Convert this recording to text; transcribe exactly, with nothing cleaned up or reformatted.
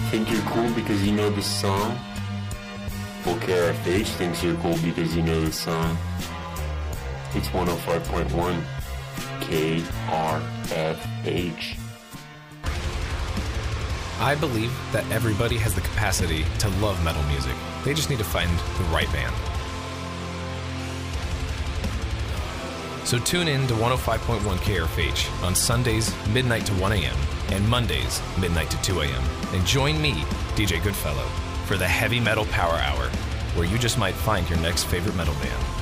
think you're cool because you know the song? Well, K R F H thinks you're cool because you know the song. It's one oh five point one K R F H. I believe that everybody has the capacity to love metal music. They just need to find the right band. So tune in to one oh five point one K R F H on Sundays, midnight to one a.m., and Mondays, midnight to two a.m., and join me, D J Goodfellow, for the Heavy Metal Power Hour, where you just might find your next favorite metal band.